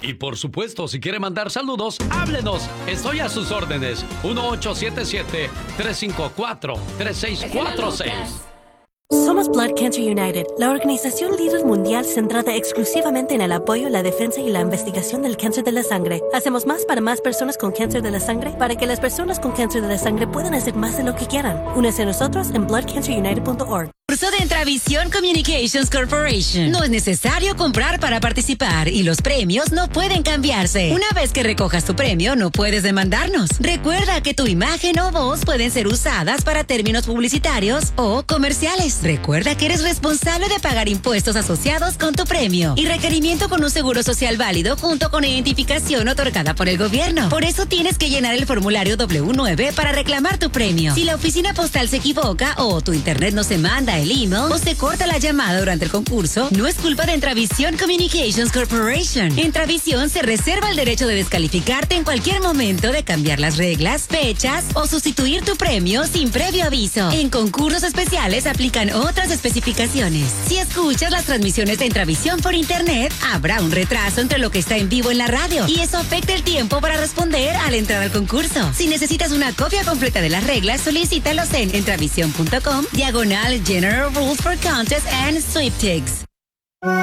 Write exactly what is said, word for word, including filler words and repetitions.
Y por supuesto, si quiere mandar saludos, háblenos. Estoy a sus órdenes. uno ocho siete siete, tres cinco cuatro, tres seis cuatro seis. Somos Blood Cancer United, la organización líder mundial centrada exclusivamente en el apoyo, la defensa y la investigación del cáncer de la sangre. Hacemos más para más personas con cáncer de la sangre para que las personas con cáncer de la sangre puedan hacer más de lo que quieran. Únese a nosotros en blood cancer united punto org. Curso de Entravisión Communications Corporation. No es necesario comprar para participar y los premios no pueden cambiarse. Una vez que recojas tu premio, no puedes demandarnos. Recuerda que tu imagen o voz pueden ser usadas para términos publicitarios o comerciales. Recuerda que eres responsable de pagar impuestos asociados con tu premio y requerimiento con un seguro social válido junto con identificación otorgada por el gobierno. Por eso tienes que llenar el formulario doble u nueve para reclamar tu premio. Si la oficina postal se equivoca o tu internet no se manda el email o se corta la llamada durante el concurso, no es culpa de Entravisión Communications Corporation. Entravisión se reserva el derecho de descalificarte en cualquier momento, de cambiar las reglas, fechas o sustituir tu premio sin previo aviso. En concursos especiales aplican otras especificaciones. Si escuchas las transmisiones de Entravisión por internet, habrá un retraso entre lo que está en vivo en la radio y eso afecta el tiempo para responder al entrar al concurso. Si necesitas una copia completa de las reglas, solicítalos en entravisión punto com diagonal General Rules for Contests and Sweepstakes.